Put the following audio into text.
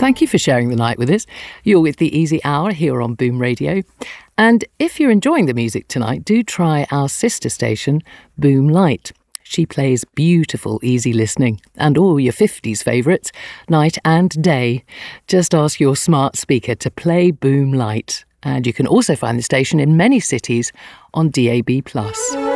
Thank you for sharing the night with us. You're with the Easy Hour here on Boom Radio. And if you're enjoying the music tonight, do try our sister station, Boom Light. She plays beautiful easy listening and all your 50s favourites, night and day. Just ask your smart speaker to play Boom Light. And you can also find the station in many cities on DAB+.